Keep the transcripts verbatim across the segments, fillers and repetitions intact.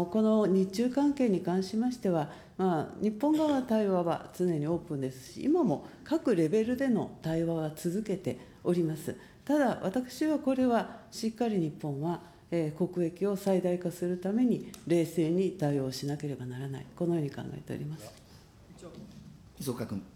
のこの日中関係に関しましては、まあ、日本側の対話は常にオープンですし、今も各レベルでの対話は続けております。ただ、私はこれはしっかり日本は、えー、国益を最大化するために、冷静に対応しなければならない、このように考えております。 磯岡君。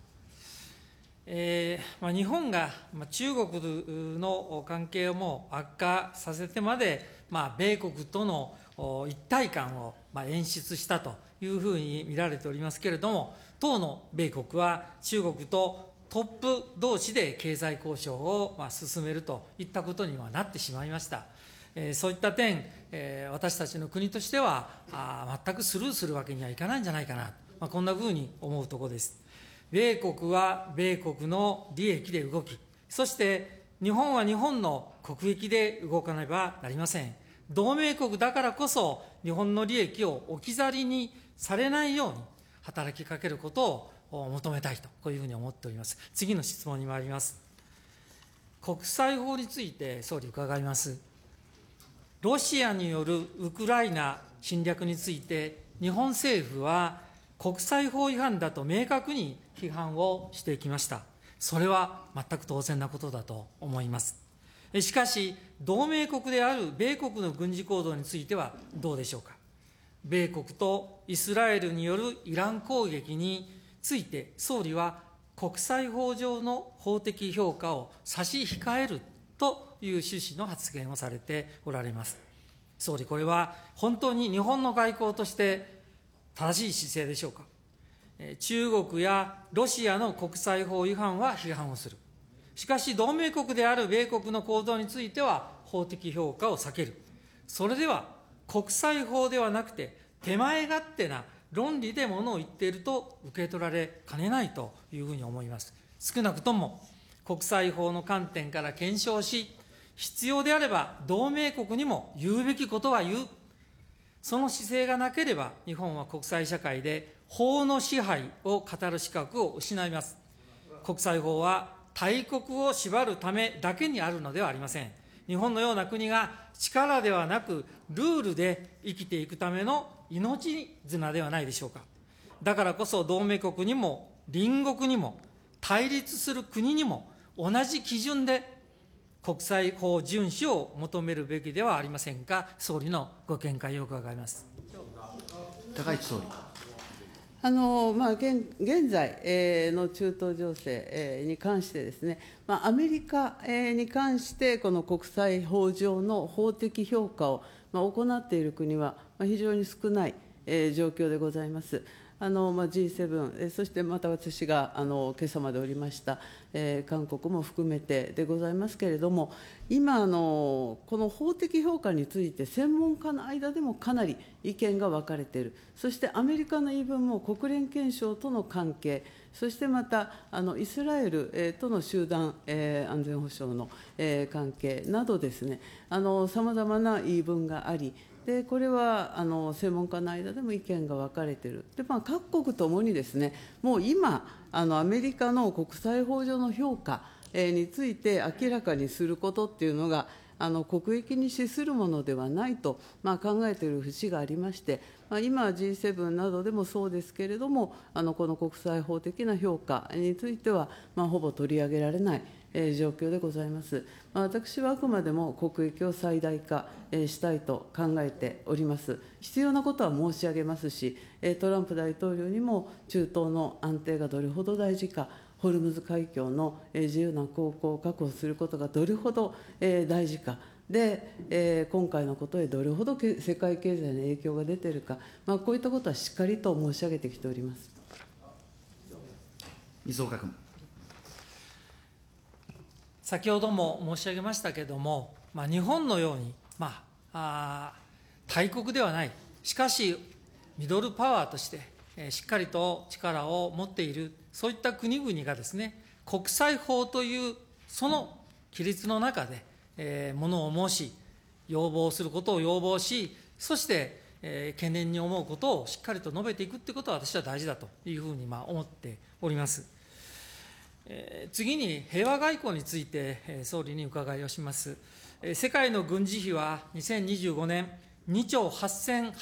えーまあ、日本が中国の関係をもう悪化させてまで、まあ、米国との一体感をまあ演出したというふうに見られておりますけれども、当の米国は中国とトップ同士で経済交渉をまあ進めるといったことにはなってしまいました。えー、そういった点、えー、私たちの国としてはあ全くスルーするわけにはいかないんじゃないかな、まあ、こんなふうに思うところです。米国は米国の利益で動き、そして日本は日本の国益で動かねばなりません。同盟国だからこそ、日本の利益を置き去りにされないように働きかけることを求めたいと、こういうふうに思っております。次の質問に参ります。国際法について総理伺います。ロシアによるウクライナ侵略について、日本政府は国際法違反だと明確に批判をしてきました。それは全く当然なことだと思います。しかし、同盟国である米国の軍事行動についてはどうでしょうか。米国とイスラエルによるイラン攻撃について、総理は国際法上の法的評価を差し控えるという趣旨の発言をされておられます。総理、これは本当に日本の外交として正しい姿勢でしょうか。中国やロシアの国際法違反は批判をする。しかし、同盟国である米国の行動については法的評価を避ける。それでは国際法ではなくて、手前勝手な論理でものを言っていると受け取られかねないというふうに思います。少なくとも国際法の観点から検証し、必要であれば同盟国にも言うべきことは言う。その姿勢がなければ、日本は国際社会で法の支配を語る資格を失います。国際法は大国を縛るためだけにあるのではありません。日本のような国が力ではなく、ルールで生きていくための命綱ではないでしょうか。だからこそ、同盟国にも隣国にも対立する国にも同じ基準で国際法遵守を求めるべきではありませんか。総理のご見解を伺います。 高市総理。 あのまあ、現, 現在、えー、の中東情勢、えー、に関してですね、まあ、アメリカ、えー、に関して、この国際法上の法的評価を、まあ、行っている国は、まあ、非常に少ない、えー、状況でございます。あのまあ、ジーセブン、えー、そしてまた私があの今朝までおりました、えー、韓国も含めてでございますけれども、今あの、この法的評価について、専門家の間でもかなり意見が分かれている、そしてアメリカの言い分も国連憲章との関係、そしてまたあのイスラエル、えー、との集団、えー、安全保障の、えー、関係などですね、さまざまな言い分があり、でこれはあの専門家の間でも意見が分かれている。で、まあ、各国ともにですね、もう今、あのアメリカの国際法上の評価、えー、について明らかにすることっていうのが、あの国益に資するものではないと、まあ、考えている節がありまして、まあ、今、ジーセブン などでもそうですけれども、あのこの国際法的な評価については、まあ、ほぼ取り上げられない、えー、状況でございます。まあ、私はあくまでも国益を最大化、えー、したいと考えております。必要なことは申し上げますし、えー、トランプ大統領にも中東の安定がどれほど大事か、ホルムズ海峡の自由な航行を確保することがどれほど大事か、で、今回のことでどれほど世界経済に影響が出ているか、まあ、こういったことはしっかりと申し上げてきております。 水岡君。 先ほども申し上げましたけれども、まあ、日本のように、まあ、あ大国ではない、しかしミドルパワーとしてしっかりと力を持っている、そういった国々がですね、国際法というその規律の中で、えー、ものを申し、要望することを要望し、そして、えー、懸念に思うことをしっかりと述べていくということは、私は大事だというふうにまあ思っております。えー、次に平和外交について、えー、総理に伺いをします。えー、世界の軍事費はにせんにじゅうごねんにちょうはっせん